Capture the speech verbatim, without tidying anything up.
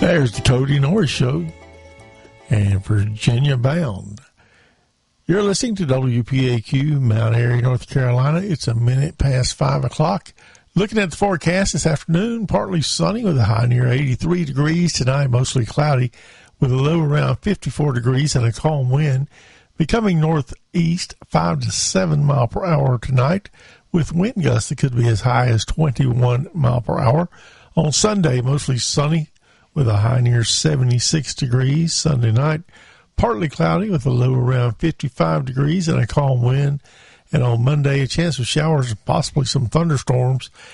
There's the Cody Norris Show and Virginia Bound. You're listening to W P A Q, Mount Airy, North Carolina. It's a minute past five o'clock. Looking at the forecast this afternoon, partly sunny with a high near eighty-three degrees. Tonight, mostly cloudy with a low around fifty-four degrees and a calm wind. Becoming northeast, five to seven mile per hour tonight, with wind gusts that could be as high as twenty-one mile per hour. On Sunday, mostly sunny with a high near seventy-six degrees. Sunday night, partly cloudy with a low around fifty-five degrees and a calm wind. And on Monday, a chance of showers and possibly some thunderstorms